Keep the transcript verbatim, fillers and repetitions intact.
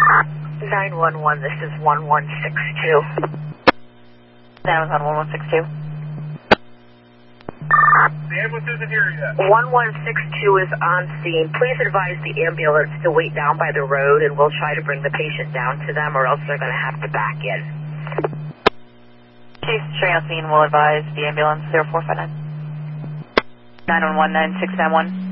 nine one one, this is one one six two. That was on one one six two. The ambulance isn't here yet. one one six two is on scene. Please advise the ambulance to wait down by the road, and we'll try to bring the patient down to them, or else they're going to have to back in. Chief Trail Scene will advise the ambulance zero four five nine. nine one one nine six nine one.